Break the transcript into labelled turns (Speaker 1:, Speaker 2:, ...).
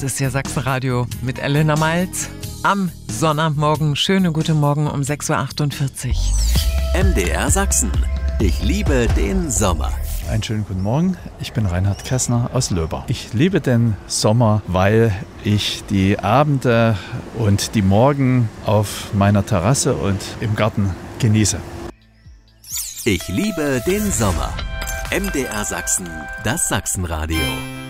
Speaker 1: Das ist ja Sachsenradio mit Elena Malz. Am Sonnabendmorgen, schöne gute Morgen um 6.48 Uhr.
Speaker 2: MDR Sachsen. Ich liebe den Sommer.
Speaker 3: Einen schönen guten Morgen, ich bin Reinhard Kässner aus Löber. Ich liebe den Sommer, weil ich die Abende und die Morgen auf meiner Terrasse und im Garten genieße.
Speaker 2: Ich liebe den Sommer. MDR Sachsen, das Sachsenradio.